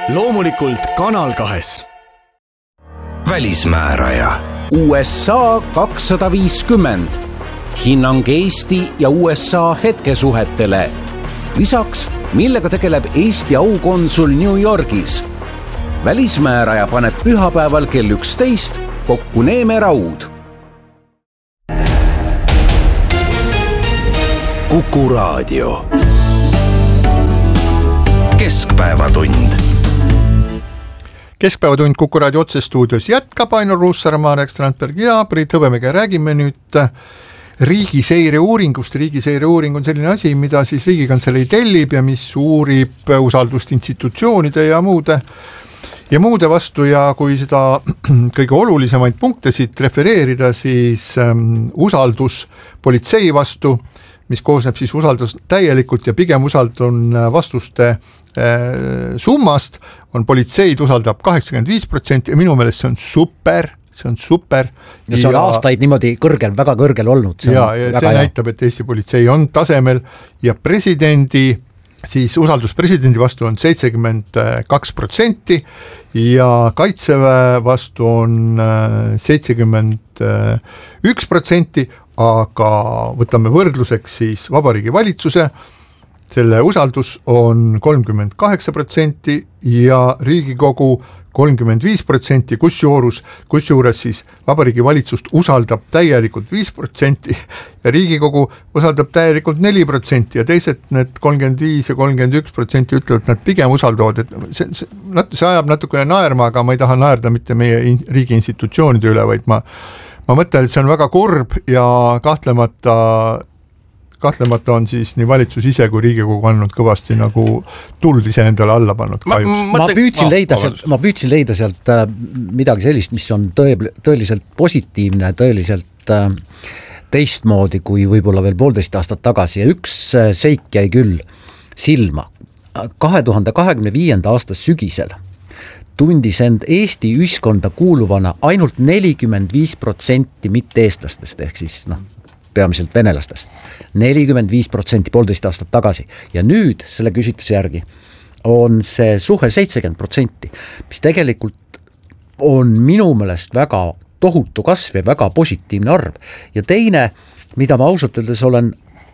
loomulikult Kanal 2. Välismääraja. USA 250. Hinnang Eesti ja USA hetkesuhetele. Lisaks, millega tegeleb Eesti aukonsul New Yorgis. Välismääraja paneb pühapäeval kell 11 kokku Neeme Raud. Kuku Raadio. Keskpäevatund. Keskpäevatund Kuku Raadio otsestuudios jätkab Ainur Ruussaar, Marek Strandberg ja Priit Hõbemägi. Räägime nüüd riigiseire uuringust. Riigiseire uuring on selline asi, mida siis Riigikantselei tellib ja mis uurib usaldust institutsioonide ja muude vastu, ja kui seda kõige olulisemaid punkte siit refereerida, siis usaldus politsei vastu, mis koosneb siis usaldus täielikult ja pigem usaldun vastuste summast, on politseid usaldab 85% ja minu meelest see on super. Ja see on aastaid niimoodi väga kõrgel olnud. See näitab, et Eesti politsei on tasemel ja siis usaldus presidendi vastu on 72% ja kaitseväe vastu on 71%, aga võtame võrdluseks siis Vabariigi Valitsuse, selle usaldus on 38% ja Riigikogu 35%, kusjuures siis Vabariigi Valitsust usaldab täielikult 5% ja Riigikogu usaldab täielikult 4% ja teised need 35 ja 31% ütlevad, et nad pigem usaldavad, et see ajab natukene naerma, aga ma ei taha naerda mitte meie riigi institutsioonide üle, vaid ma mõtlen, et see on väga kurb ja kahtlemata on siis nii valitsus ise kui Riigikogu andnud kõvasti nagu tuld ise endale alla pannud. Ma püüdsin leida sealt midagi sellist, mis on tõeliselt positiivne, tõeliselt teistmoodi kui võib-olla veel 1,5 aastat tagasi ja üks seik jäi küll silma. 2025. aasta sügisel tundis end Eesti ühiskonda kuuluvana ainult 45% mitte eestlastest, ehk siis peamiselt venelastest. 45% 1,5 aastat tagasi. Ja nüüd selle küsitluse järgi on see suhe 70%, mis tegelikult on minu meelest väga tohutu kasv ja väga positiivne arv. Ja teine, mida ma ausalt öeldes olen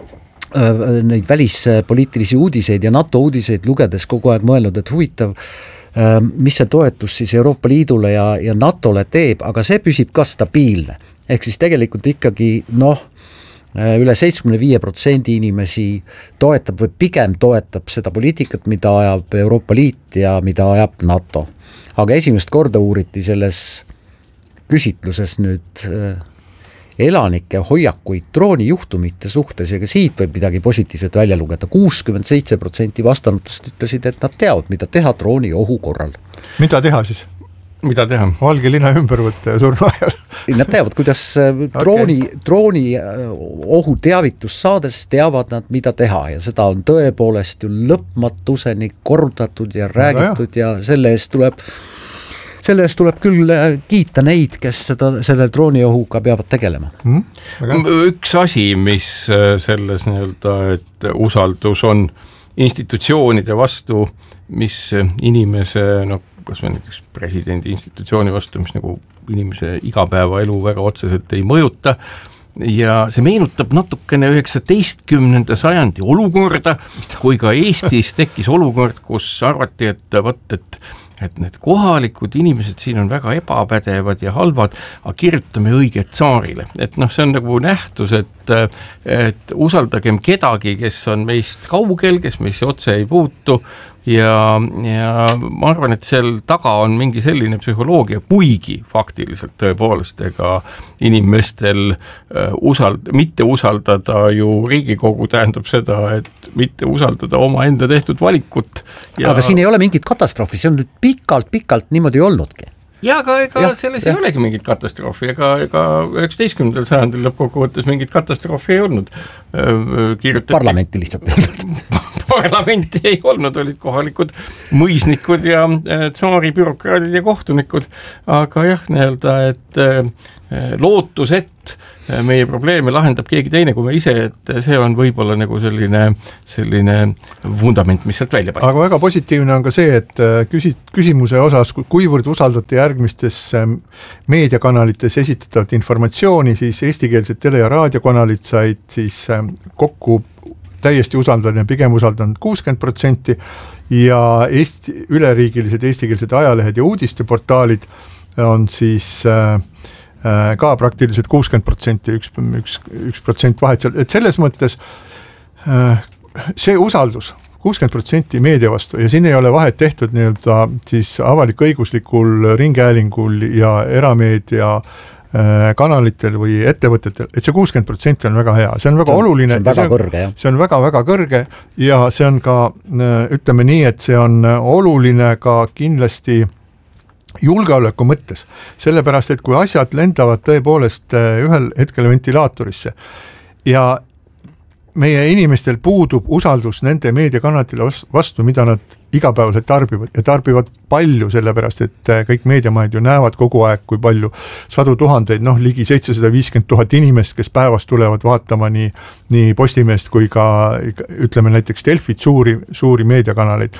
neid välispoliitilisi uudiseid ja NATO uudiseid lugedes kogu aeg mõelnud, et huvitav, mis see toetus siis Euroopa Liidule ja NATOle teeb, aga see püsib ka stabiilne. Ehk siis tegelikult ikkagi üle 75% inimesi toetab või pigem toetab seda poliitikat, mida ajab Euroopa Liit ja mida ajab NATO. Aga esimest korda uuriti selles küsitluses nüüd elanike hoiakuid droonijuhtumite suhtes ja ka siit võib midagi positiivset välja lugeda. 67% vastanutest ütlesid, et nad teavad, mida teha drooni ohu korral. Mida teha siis? Mida teha? Valge linna ümber võtta ja surma ajal. Nad teavad, kuidas drooni ohu teavitus saades teavad nad, mida teha ja seda on tõepoolest ju lõpmatuseni kordatud ja räägitud ja selle eest tuleb küll kiita neid, kes selle drooniohuga peavad tegelema. Üks asi, mis selles et usaldus on institutsioonide vastu, mis inimese, kas või näiteks presidendi institutsiooni vastu, mis nagu inimese igapäevaelu väga otseselt ei mõjuta. Ja see meenutab natukene 19. sajandi olukorda, kui ka Eestis tekkis olukord, kus arvati, et need kohalikud inimesed siin on väga ebapädevad ja halvad, aga kirjutame õiget tsaarile. Et see on nagu nähtus, et usaldagem kedagi, kes on meist kaugel, kes meisse otse ei puutu ja ma arvan, et seal taga on mingi selline psühholoogia, kuigi faktiliselt tõepoolest ega inimestel mitte usaldada ju Riigikogu tähendab seda, et mitte usaldada oma enda tehtud valikut. Aga siin ei ole mingit katastroofi, see on nüüd pikalt niimoodi olnudki. Ja ega selles ei olegi mingit katastroofi, ega 19. sajandil lõppkokkuvõttes mingit katastroofi ei olnud. Parlamenti lihtsalt. parlamenti ei olnud, olid kohalikud mõisnikud ja tsaari bürokraadid ja kohtunikud, aga jah, nii-öelda, et lootus, et meie probleeme lahendab keegi teine kui me ise, et see on võib-olla nagu selline vundament, mis sealt välja paistab. Aga väga positiivne on ka see, et küsimuse osas, kuivõrd usaldate järgmistes meediakanalites esitatavat informatsiooni, siis eestikeelsed tele- ja raadiokanalid said siis kokku täiesti usaldan ja pigem usaldan 60% ja üleriigilised eestikeelsed ajalehed ja uudisteportaalid on siis ka praktiliselt 60%, 1% vahet seal, et selles mõttes see usaldus 60% meedia vastu ja siin ei ole vahet tehtud nii-öelda siis avalik-õiguslikul ringhäälingul ja erameedia kanalitel või ettevõtetel, et see 60% on väga hea, see on väga oluline. See on väga-väga kõrge ja see on ka, ütleme nii, et see on oluline ka kindlasti julgeoleku mõttes, sellepärast, et kui asjad lendavad tõepoolest ühel hetkel ventilaatorisse ja meie inimestel puudub usaldus nende meediakanalitele vastu, mida nad igapäevaselt tarbivad ja tarbivad palju, sellepärast, et kõik meediamajad ju näevad kogu aeg, kui palju sadu tuhandeid, ligi 750 000 inimest, kes päevas tulevad vaatama nii Postimeest kui ka ütleme näiteks Delfit, suuri meediakanaleid,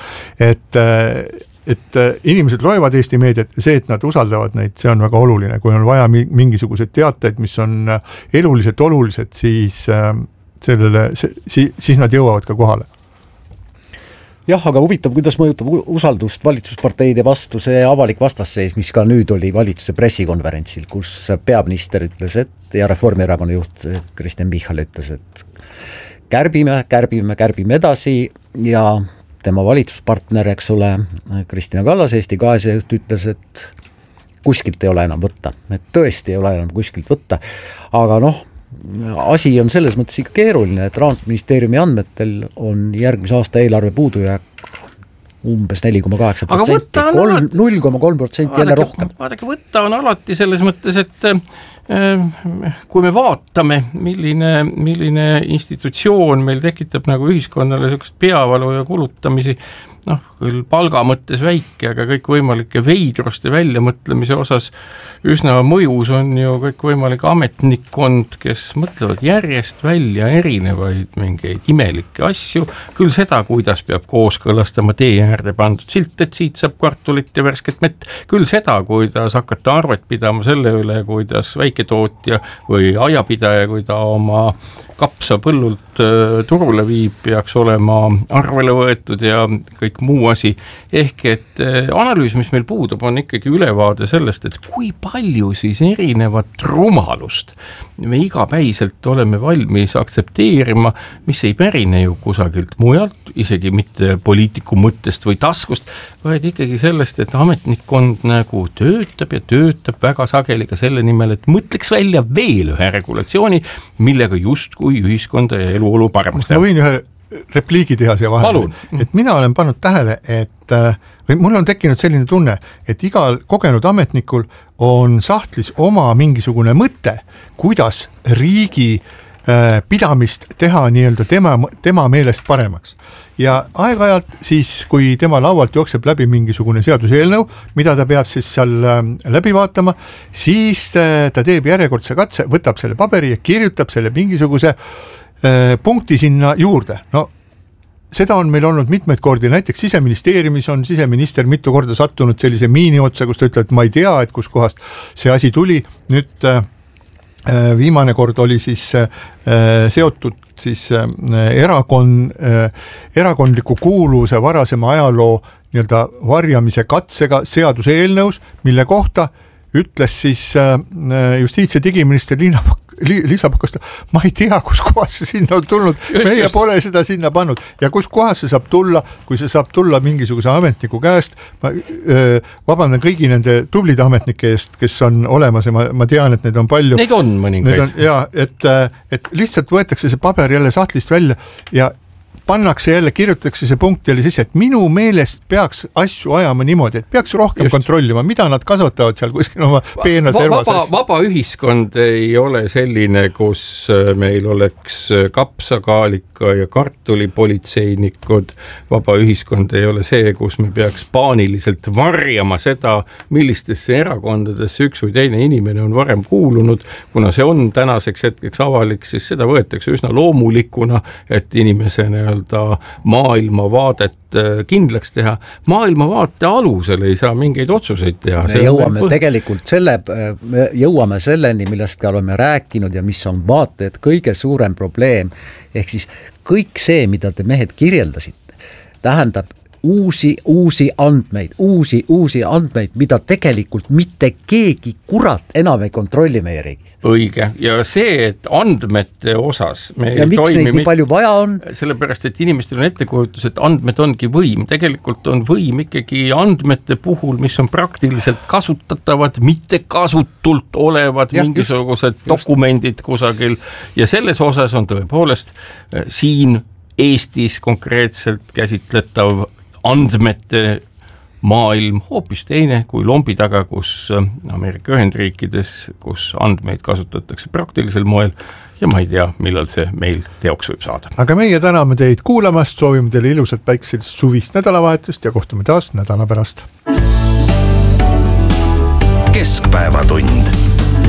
et inimesed loevad Eesti meediat ja see, et nad usaldavad neid, see on väga oluline. Kui on vaja mingisugused teateid, mis on eluliselt olulised, siis nad jõuavad ka kohale. Jah, aga huvitav, kuidas mõjutab usaldust valitsusparteide vastu see avalik vastasseis, mis ka nüüd oli valitsuse pressikonverentsil, kus peaminister ütles, et ja Reformierakonna juht Kristen Michal ütles, et kärbime edasi ja tema valitsuspartner, eks ole, Kristina Kallas, Eesti 200 juht ütles, et kuskilt ei ole enam võtta, et tõesti ei ole enam kuskilt võtta, aga asi on selles mõttes ikka keeruline, et Rahandusministeeriumi andmetel on järgmise aasta eelarve puudujääk umbes 4,8%, 0,3% jälle rohkem. Vaadake, võtta on alati selles mõttes, et kui me vaatame, milline institutsioon meil tekitab nagu ühiskonnale sellist peavalu ja kulutamisi, küll palga mõttes väike, aga kõik võimalike veidruste väljamõtlemise osas üsna mõjus on ju kõik võimalik ametnikkond, kes mõtlevad järjest välja erinevaid mingeid imelikke asju, küll seda, kuidas peab kooskõlastama tee äärde pandud silt, et siit saab kvartulit ja värsket mett, küll seda, kuidas hakata arvet pidama selle üle, kuidas väiketootja või aiapidaja, kui ta oma kapsa põllult turule viib, peaks olema arvele võetud ja kõik muu asi. Ehk et analüüs, mis meil puudub, on ikkagi ülevaade sellest, et kui palju siis erinevat rumalust me igapäiselt oleme valmis aktsepteerima, mis ei pärine ju kusagilt mujalt, isegi mitte poliitiku mõttest või taskust, vaid ikkagi sellest, et ametnikkond nagu töötab väga sageli ka selle nimel, et mõtleks välja veel ühe regulatsiooni, millega justkui ühiskonda ja eluolu paremaks teha. Ma võin ühe repliigi teha siia vahel, et mina olen pannud tähele, või mul on tekkinud selline tunne, et igal kogenud ametnikul on sahtlis oma mingisugune mõte, kuidas riigi pidamist teha nii-öelda tema meelest paremaks. Ja aeg-ajalt siis, kui tema laualt jookseb läbi mingisugune seaduseelnõu, mida ta peab siis seal läbi vaatama, siis ta teeb järjekordse katse, võtab selle paberi ja kirjutab selle mingisuguse punkti sinna juurde. Seda on meil olnud mitmeid kordi, näiteks Siseministeeriumis on siseminister mitu korda sattunud sellise miini otsa, kus ta ütleb, et ma ei tea, et kus kohast see asi tuli. Nüüd viimane kord oli siis seotud siis erakondliku kuuluvuse varasema ajaloo nii-öelda varjamise katsega seaduseelnõus, mille kohta ütles siis justiits- ja digiminister Liisa Pakosta, ma ei tea, kus kohas see sinna on tulnud, meie pole seda sinna pannud ja kus kohas see saab tulla, kui see saab tulla mingisuguse ametniku käest, ma vabandan kõigi nende tublide ametnike eest, kes on olemas ja ma tean, et neid on palju. Neid on mõningaid. Ja, et lihtsalt võetakse see paber jälle sahtlist välja ja pannakse jälle, kirjutatakse see punkt jälle sisse, et minu meelest peaks asju ajama niimoodi, et peaks rohkem kontrollima, mida nad kasvatavad seal kuskil oma peena servas. Vaba ühiskond ei ole selline, kus meil oleks kapsakaalika ja kartulipolitseinikud. Vaba ühiskond ei ole see, kus me peaks paaniliselt varjama seda, millistesse erakondadesse üks või teine inimene on varem kuulunud. Kuna see on tänaseks hetkeks avalik, siis seda võetakse üsna loomulikuna, et inimese maailmavaadet kindlaks teha. Maailmavaate alusel ei saa mingeid otsuseid teha. Me jõuame selleni, millest ka oleme rääkinud ja mis on vaated kõige suurem probleem. Ehk siis kõik see, mida te mehed kirjeldasite, tähendab uusi andmeid, mida tegelikult mitte keegi kurat enam ei kontrolli meie riigis. Õige, ja see, et andmete osas ja miks neid nii palju vaja on? Sellepärast, et inimestel on ettekujutus, et andmed ongi võim. Tegelikult on võim ikkagi andmete puhul, mis on praktiliselt kasutatavad, mitte kasutult olevad mingisugused dokumendid kusagil. Ja selles osas on tõepoolest siin Eestis konkreetselt käsitletav andmete maailm hoopis teine kui lombi taga, kus Ameerika Ühendriikides, kus andmeid kasutatakse praktilisel moel ja ma ei tea, millal see meil teoks võib saada. Aga meie täname teid kuulamast, soovime teile ilusat päikselist suvist nädalavahetust ja kohtume taas nädala pärast. Keskpäevatund.